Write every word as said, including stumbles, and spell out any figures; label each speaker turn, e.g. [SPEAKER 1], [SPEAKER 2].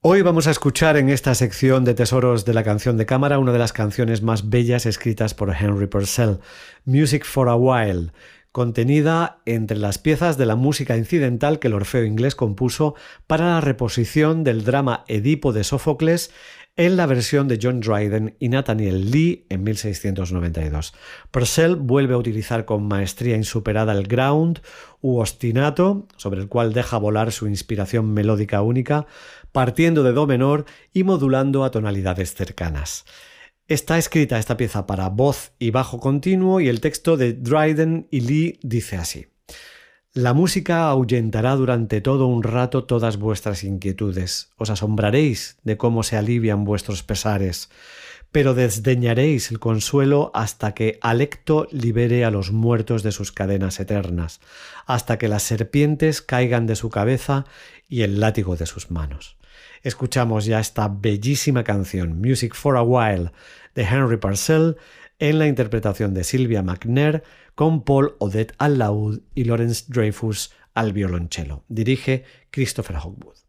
[SPEAKER 1] Hoy vamos a escuchar en esta sección de Tesoros de la Canción de Cámara una de las canciones más bellas escritas por Henry Purcell, Music for a While, contenida entre las piezas de la música incidental que el Orfeo inglés compuso para la reposición del drama Edipo de Sófocles en la versión de John Dryden y Nathaniel Lee en mil seiscientos noventa y dos. Purcell vuelve a utilizar con maestría insuperada el ground u ostinato, sobre el cual deja volar su inspiración melódica única, partiendo de do menor y modulando a tonalidades cercanas. Está escrita esta pieza para voz y bajo continuo y el texto de Dryden y Lee dice así: La música ahuyentará durante todo un rato todas vuestras inquietudes, os asombraréis de cómo se alivian vuestros pesares, pero desdeñaréis el consuelo hasta que Alecto libere a los muertos de sus cadenas eternas, hasta que las serpientes caigan de su cabeza y el látigo de sus manos. Escuchamos ya esta bellísima canción, Music for a While, de Henry Purcell, en la interpretación de Sylvia McNair, con Paul Odette al laúd y Lawrence Dreyfus al violonchelo. Dirige Christopher Hogwood.